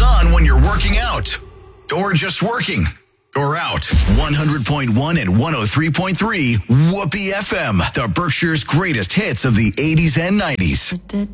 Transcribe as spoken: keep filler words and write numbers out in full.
us on when you're working out, or just working, or out. one hundred point one and one oh three point three Whoopee F M, the Berkshire's greatest hits of the eighties and nineties.